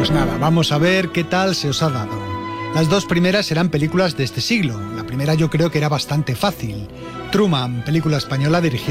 Pues nada, vamos a ver qué tal se os ha dado. Las dos primeras eran películas de este siglo. La primera yo creo que era bastante fácil. Truman, película española dirigida